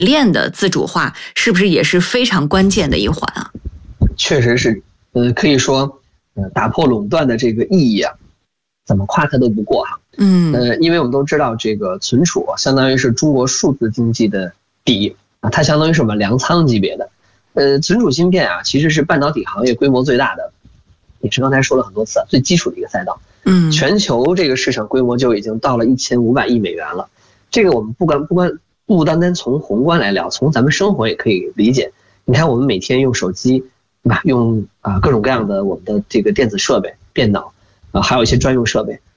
链的自主化是不是也是非常关键的一环啊？ 确实是，可以说，打破垄断的这个意义啊，怎么夸它都不过哈。因为我们都知道这个存储相当于是中国数字经济的底啊，它相当于是我们粮仓级别的。存储芯片啊，其实是半导体行业规模最大的，也是刚才说了很多次最基础的一个赛道。全球这个市场规模就已经到了1500亿美元了。这个我们不单单从宏观来聊，从咱们生活也可以理解。你看我们每天用手机，对吧？用各种各样的我们的这个电子设备、电脑还有一些专用设备，